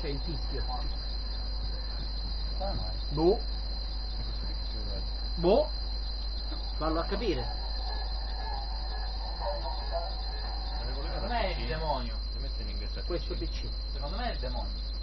c'è il fischio. Ah, no. Boh. Boh. Fallo a capire. Secondo me è il demonio. Questo PC. Secondo me è il demonio.